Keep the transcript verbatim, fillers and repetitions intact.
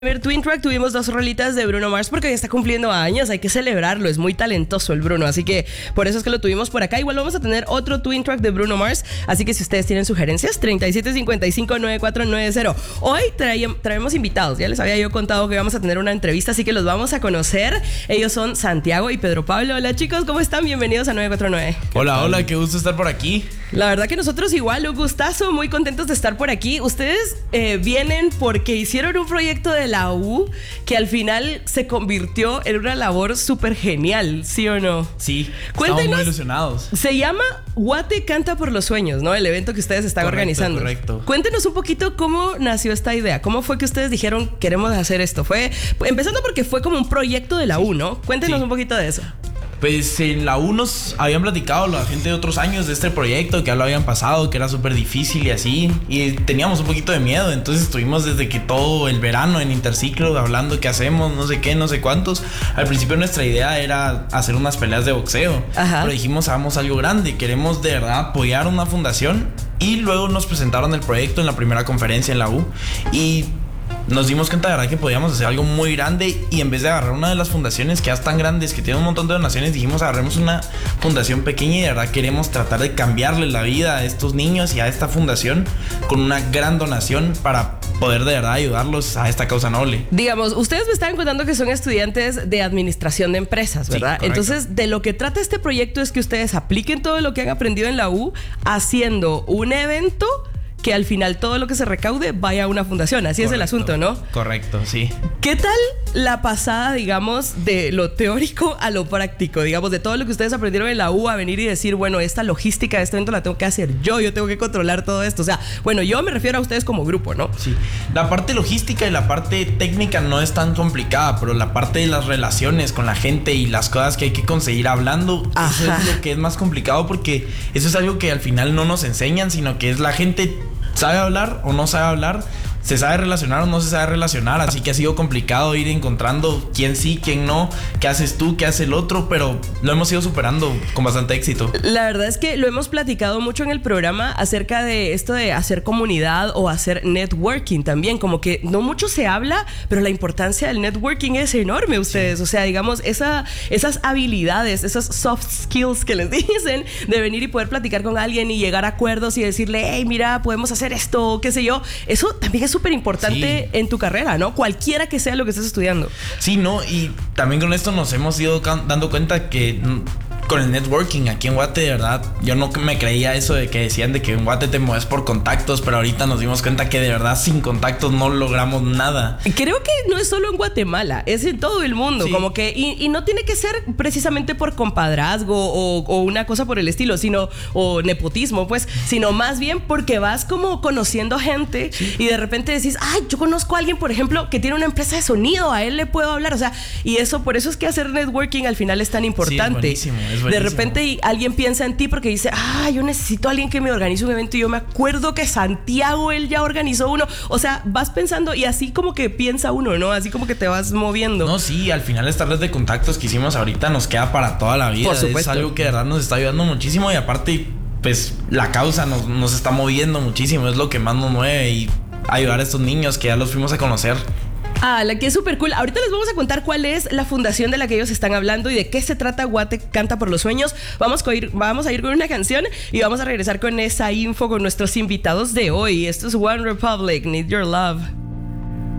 primer Twin Track tuvimos dos rolitas de Bruno Mars porque ya está cumpliendo años, hay que celebrarlo, es muy talentoso el Bruno, así que por eso es que lo tuvimos por acá. Igual vamos a tener otro Twin Track de Bruno Mars, así que si ustedes tienen sugerencias, treinta y siete cincuenta y cinco noventa y cuatro noventa. Hoy trae, traemos invitados, ya les había yo contado que vamos a tener una entrevista, así que los vamos a conocer. Ellos son Santiago y Pedro Pablo. Hola chicos, ¿cómo están? Bienvenidos a novecientos cuarenta y nueve. Hola, hola, qué gusto estar por aquí. La verdad que nosotros igual, un gustazo, muy contentos de estar por aquí. Ustedes eh, vienen porque hicieron un proyecto de la U que al final se convirtió en una labor súper genial, ¿sí o no? Sí, Cuéntenos, estamos muy ilusionados. Se llama Guate Canta por los Sueños, ¿no? El evento que ustedes están Correcto, organizando. Correcto. Cuéntenos un poquito cómo nació esta idea. ¿Cómo fue que ustedes dijeron queremos hacer esto? Fue empezando porque fue como un proyecto de la U, ¿no? Cuéntenos Sí. un poquito de eso. Pues en la U nos habían platicado la gente de otros años de este proyecto, que ya lo habían pasado, que era súper difícil y así, y teníamos un poquito de miedo. Entonces estuvimos desde que todo el verano en Interciclo hablando qué hacemos, no sé qué, no sé cuántos. Al principio nuestra idea era hacer unas peleas de boxeo. Ajá. Pero dijimos, hagamos algo grande, queremos de verdad apoyar una fundación. Y luego nos presentaron el proyecto en la primera conferencia en la U y nos dimos cuenta de verdad que podíamos hacer algo muy grande, y en vez de agarrar una de las fundaciones que ya están grandes, que tienen un montón de donaciones, dijimos agarremos una fundación pequeña y de verdad queremos tratar de cambiarle la vida a estos niños y a esta fundación con una gran donación para poder de verdad ayudarlos a esta causa noble. Digamos, ustedes me estaban contando que son estudiantes de administración de empresas, ¿verdad? Sí, entonces, de lo que trata este proyecto es que ustedes apliquen todo lo que han aprendido en la U haciendo un evento que al final todo lo que se recaude vaya a una fundación. Así Correcto, es el asunto, ¿no? Correcto, sí. ¿Qué tal la pasada, digamos, de lo teórico a lo práctico? Digamos, de todo lo que ustedes aprendieron en la U a venir y decir, bueno, esta logística de este evento la tengo que hacer yo, yo tengo que controlar todo esto. O sea, bueno, yo me refiero a ustedes como grupo, ¿no? Sí. La parte logística y la parte técnica no es tan complicada, pero la parte de las relaciones con la gente y las cosas que hay que conseguir hablando, Ajá. eso es lo que es más complicado, porque eso es algo que al final no nos enseñan, sino que es la gente sabe hablar o no sabe hablar, se sabe relacionar o no se sabe relacionar, así que ha sido complicado ir encontrando quién sí, quién no, qué haces tú, qué hace el otro, pero lo hemos ido superando con bastante éxito. La verdad es que lo hemos platicado mucho en el programa acerca de esto de hacer comunidad o hacer networking también, como que no mucho se habla, pero la importancia del networking es enorme, ustedes, sí. O sea, digamos, esa, esas habilidades, esas soft skills que les dicen, de venir y poder platicar con alguien y llegar a acuerdos y decirle, hey, mira, podemos hacer esto, qué sé yo, eso también es súper importante, sí, en tu carrera, ¿no? Cualquiera que sea lo que estés estudiando. Sí, ¿no? Y también con esto nos hemos ido dando cuenta que con el networking aquí en Guate, de verdad, yo no me creía eso de que decían de que en Guate te mueves por contactos, pero ahorita nos dimos cuenta que de verdad sin contactos no logramos nada. Creo que no es solo en Guatemala, es en todo el mundo, sí. Como que, y, y no tiene que ser precisamente por compadrazgo o, o una cosa por el estilo, sino, o nepotismo, pues, sino más bien porque vas como conociendo gente, sí, y de repente decís, ay, yo conozco a alguien, por ejemplo, que tiene una empresa de sonido, a él le puedo hablar, o sea, y eso, por eso es que hacer networking al final es tan importante. Sí, es buenísimo, es buenísimo. De repente alguien piensa en ti porque dice, ah, yo necesito a alguien que me organice un evento, y yo me acuerdo que Santiago, él ya organizó uno. O sea, vas pensando y así como que piensa uno, ¿no? Así como que te vas moviendo. No, sí, al final esta red de contactos que hicimos ahorita nos queda para toda la vida. Por supuesto. Es algo que de verdad nos está ayudando muchísimo, y aparte, pues la causa nos, nos está moviendo muchísimo, es lo que más nos mueve, y ayudar a estos niños que ya los fuimos a conocer. Ah, la que es súper cool. Ahorita les vamos a contar cuál es la fundación de la que ellos están hablando y de qué se trata Guate Canta por los Sueños. Vamos a ir, vamos a ir con una canción y vamos a regresar con esa info con nuestros invitados de hoy. Esto es One Republic, Need Your Love.